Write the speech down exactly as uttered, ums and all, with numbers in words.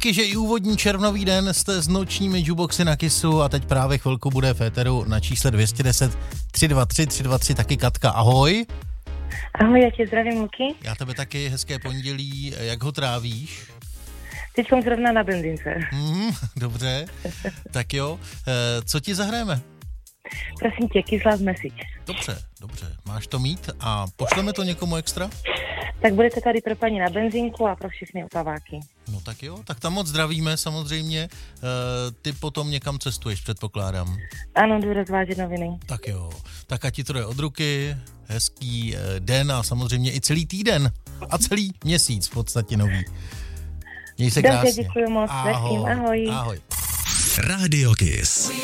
Díky, že i úvodní červnový den jste s nočními jukeboxy na Kissu a teď právě chvilku bude v éteru na čísle dvě stě deset tři dva tři tři dva tři taky Katka. Ahoj. Ahoj, já tě zdravím, Luky. Já tebe taky, hezké pondělí. Jak ho trávíš? Teď jsem zrovna na benzínce. Mm, dobře, tak jo. E, co ti zahrajeme? Prosím tě, Kiss Message. Dobře, dobře, máš to mít a pošleme to někomu extra? Tak budete tady pro paní na benzínku a pro všechny otaváky. No tak jo, tak tam moc zdravíme samozřejmě. E, ty potom někam cestuješ, předpokládám. Ano, jdu rozvážet noviny. Tak jo, tak ať ti to jde od ruky, hezký e, den a samozřejmě i celý týden a celý měsíc v podstatě nový. Měj se krásně. Dobře, děkuji moc. Ahoj, ahoj. ahoj. Radio Kiss.